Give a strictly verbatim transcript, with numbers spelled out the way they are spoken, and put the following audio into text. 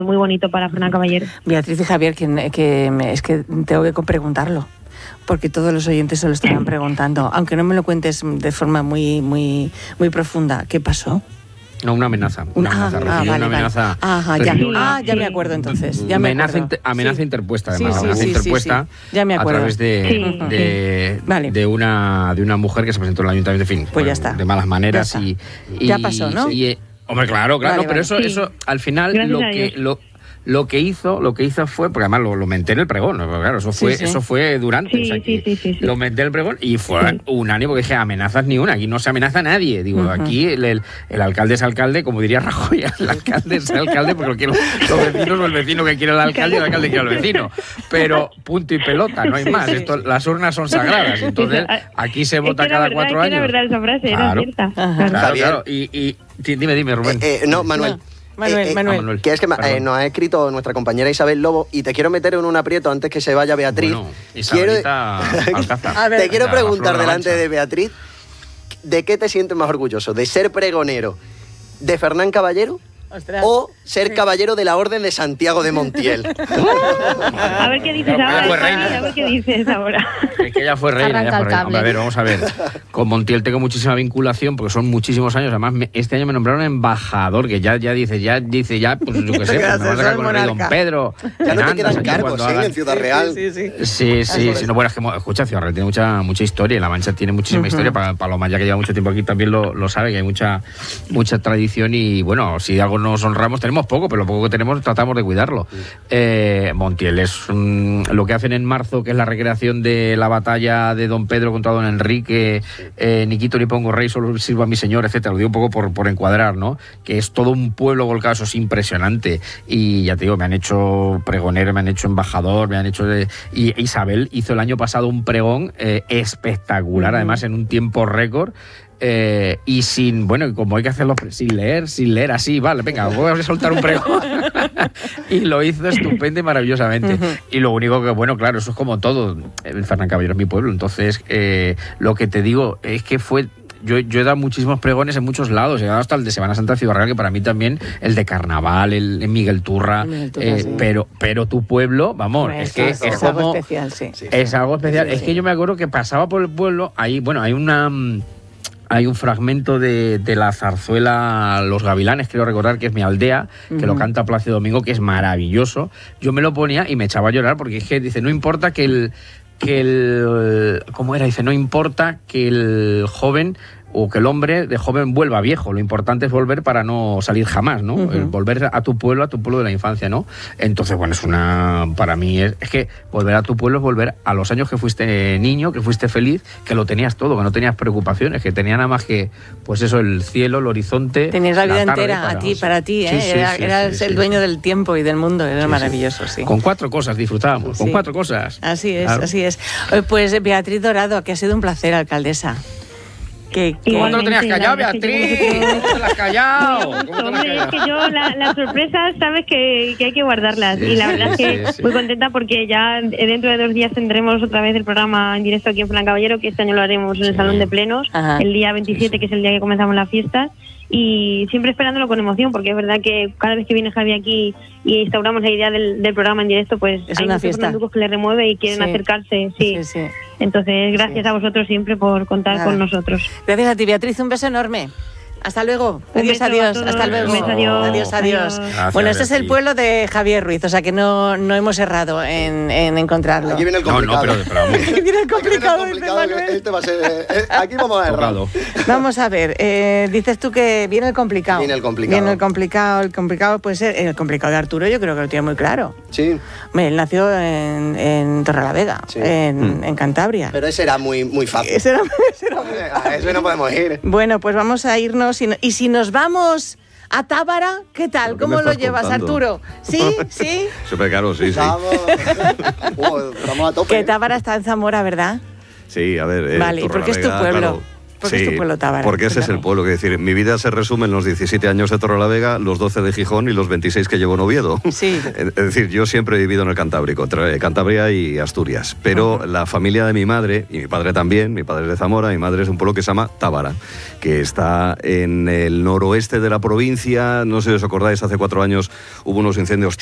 muy bonito para Fernán Caballero. Beatriz y Javier, que, que me, es que tengo que preguntarlo, porque todos los oyentes se lo estarán preguntando, aunque no me lo cuentes de forma muy, muy, muy profunda. ¿Qué pasó? No, una amenaza. Una ah, amenaza. Ah, vale, una amenaza. Vale. Ajá, ya, una, ah, ya me acuerdo entonces. Ya me amenaza, acuerdo. inter, amenaza sí. interpuesta, Sí, además. sí, amenaza sí, interpuesta sí, sí. Ya me acuerdo. a través de, sí. de, vale. de, una, de una mujer que se presentó en el ayuntamiento, en fin, pues ya está. de malas maneras. Ya, y, y ya pasó, ¿no? Y, hombre, claro, claro, vale, pero vale. eso, Sí. eso al final Gracias lo que... Lo, Lo que hizo, lo que hizo fue, porque además lo, lo menté en el pregón, ¿no? Claro, eso fue, sí, sí. eso fue durante, Sí, o sea, sí, sí, sí, sí. lo menté en el pregón y fue Sí. unánime, porque dije, amenazas ni una, aquí no se amenaza a nadie, digo, Uh-huh. aquí el, el, el alcalde es alcalde, como diría Rajoy, el alcalde es alcalde, porque lo quieren los vecinos o el vecino que quiere el alcalde, el alcalde quiere al vecino, pero punto y pelota, no hay Sí, más, sí. Esto, las urnas son sagradas, entonces aquí se vota es que cada verdad, cuatro es años. Que era verdad esa frase, claro, era cierta. Ajá. claro, Javier. claro, y, y dime, dime, Rubén. Eh, eh, no, Manuel. No. Manuel, Eh, eh, Manuel. Ah, Manuel. Que es que ma- Perdón. eh, nos ha escrito nuestra compañera Isabel Lobo y te quiero meter en un aprieto antes que se vaya Beatriz. Bueno, Isabelita Quiero- Alcázar. A ver. Te quiero Venga, preguntar la flor delante mancha. de Beatriz, ¿de qué te sientes más orgulloso? ¿De ser pregonero de Fernán Caballero Ostras. o ser caballero de la Orden de Santiago de Montiel? A ver qué dices Claro, ella ahora, fue Fanny, reina. a ver qué dices ahora. Es que ella fue reina, Arranca ella fue el reina. cable. Hombre, a ver, vamos a ver. Con Montiel tengo muchísima vinculación porque son muchísimos años. Además, me- este año me nombraron embajador, que ya, ya dice, ya dice, ya, pues yo qué sé, pues me van a sacar con el rey Don Monarca. Pedro. Ya no te Fernando, quedan aquí cargos, cuando ¿eh? hagan- En Ciudad Real. Sí, sí, sí. Sí, sí, sí. No, bueno, es que, escucha, Ciudad Real tiene mucha, mucha historia y La Mancha tiene muchísima Ujú. historia. Para Paloma, ya que lleva mucho tiempo aquí, también lo, lo sabe, que hay mucha, mucha tradición y, bueno, si algo nos honramos, tenemos poco, pero lo poco que tenemos tratamos de cuidarlo. Eh, Montiel es mm, lo que hacen en marzo, que es la recreación de la batalla de Don Pedro contra Don Enrique, eh, ni quito ni pongo rey, solo sirvo a mi señor, etcétera. Lo digo un poco por, por encuadrar, ¿no? Que es todo un pueblo volcado, eso es impresionante. Y ya te digo, me han hecho pregonero, me han hecho embajador, me han hecho... De... Y Isabel hizo el año pasado un pregón eh, espectacular, Uh-huh. además en un tiempo récord. Eh, y sin, bueno, como hay que hacerlo sin leer, sin leer así, vale, venga, voy a soltar un pregón. Y lo hizo estupendo y maravillosamente. Ujú. Y lo único que, bueno, claro, eso es como todo. El Fernán Caballero es mi pueblo, entonces eh, lo que te digo es que fue... Yo, yo he dado muchísimos pregones en muchos lados, he dado hasta el de Semana Santa de Ciudad Real, que para mí también el de Carnaval, el, el Miguel Turra, Miguel Turra, eh, sí. pero, pero tu pueblo, vamos, Hombre, es que eso, es es algo como... especial, sí. Sí. Es algo especial. Sí, es sí. que yo me acuerdo que pasaba por el pueblo, ahí, bueno, hay una... mm, Hay un fragmento de, de la zarzuela Los Gavilanes, quiero recordar, que es Mi Aldea, que Ujú. lo canta Plácido Domingo, que es maravilloso. Yo me lo ponía y me echaba a llorar porque es que dice, no importa que el... que el ¿Cómo era? Dice, no importa que el joven o que el hombre de joven vuelva viejo, lo importante es volver para no salir jamás, ¿no? Ujú. El volver a tu pueblo, a tu pueblo de la infancia, ¿no? Entonces, bueno, es una... Para mí es, es que volver a tu pueblo es volver a los años que fuiste niño, que fuiste feliz, que lo tenías todo, que no tenías preocupaciones, que tenía nada más que, pues eso, el cielo, el horizonte... Tenías la vida tarde entera a ti, para ti, ¿eh? Sí, sí, Era- sí, eras sí, el sí, dueño sí. del tiempo y del mundo, era Sí, sí. maravilloso, sí. Con cuatro cosas disfrutábamos, con Sí. cuatro cosas. Así es, Claro. así es. Eh, Pues Beatriz Dorado, que ha sido un placer, alcaldesa. Que, que- ¿Cómo te lo tenías Igualmente, callado, la verdad es que Beatriz? yo- ¿Cómo te lo has callado? Muy a ¿Cómo gusto, te lo has hombre, es que callado? yo la- las sorpresas sabes que, que hay que guardarlas Sí, y la sí, verdad es que sí, sí. muy contenta porque ya dentro de dos días tendremos otra vez el programa en directo aquí en Fernán Caballero, que este año lo haremos en el Sí. Salón de Plenos, Ajá. el día veintisiete, Sí, sí. que es el día que comenzamos las fiestas, y siempre esperándolo con emoción, porque es verdad que cada vez que viene Javi aquí y instauramos la idea del, del programa en directo, pues Es hay una muchos fiesta. fernanducos que le remueve y quieren Sí. acercarse, sí. Sí, sí. Entonces, gracias Sí. a vosotros siempre por contar Nada. con nosotros. Gracias a ti, Beatriz, un beso enorme. Hasta luego. Un Adiós, beso a adiós. todos. Hasta luego. Un beso, adiós. Adiós, adiós. Adiós. Gracias, Bueno, este es el Beatriz. pueblo de Javier Ruiz, o sea que no, no hemos errado en, en encontrarlo. Aquí viene el No, no, complicado. pero, pero vamos, Viene el Aquí viene el complicado, dice complicado, Manuel. este va a ser, eh, eh, aquí vamos a errar. tocado. Vamos a ver, eh, dices tú que viene el complicado. Viene el complicado. Viene el complicado, el complicado puede ser, el complicado de Arturo yo creo que lo tiene muy claro. Sí, Hombre, él nació en, en Torrelavega, Sí. en, en Cantabria. pero ese era muy, muy fácil. Ese era- ese era muy- A eso no podemos ir. Bueno, pues vamos a irnos. Y, no- y si nos vamos a Tábara, ¿qué tal? ¿Pero qué ¿Cómo me lo estás llevas, contando? Arturo? ¿Sí? ¿Sí? Súper caro, sí, sí. Vamos. Uh, estamos a tope. Que Tábara está en Zamora, ¿verdad? Sí, a ver. Eh, Vale, ¿y por qué es tu Torrelavega, pueblo? claro, Porque sí, es tu pueblo Tábara. porque ese Cuéntame. es el pueblo. Es decir, mi vida se resume en los diecisiete años de Torrelavega, los doce de Gijón y los veintiséis que llevo en Oviedo. Sí. Es decir, yo siempre he vivido en el Cantábrico, entre Cantabria y Asturias. Pero uh-huh. la familia de mi madre, y mi padre también, mi padre es de Zamora, mi madre es de un pueblo que se llama Tábara, que está en el noroeste de la provincia. No sé si os acordáis, hace cuatro años hubo unos incendios